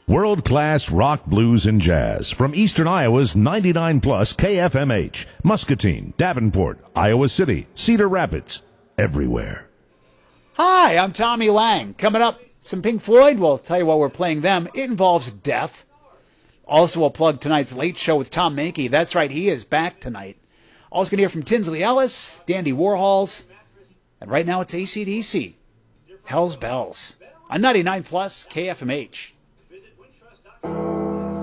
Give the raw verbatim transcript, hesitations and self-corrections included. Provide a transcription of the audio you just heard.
World-class rock, blues, and jazz from Eastern Iowa's ninety-nine plus K F M H, Muscatine, Davenport, Iowa City, Cedar Rapids, everywhere. Hi, I'm Tommy Lang. Coming up, some Pink Floyd. We'll tell you why we're playing them. It involves death. Also, we'll plug tonight's Late Show with Tom Mankey. That's right, he is back tonight. Also going to hear from Tinsley Ellis, Dandy Warhols, and right now it's A C D C. Hell's Bells on ninety-nine plus K F M H.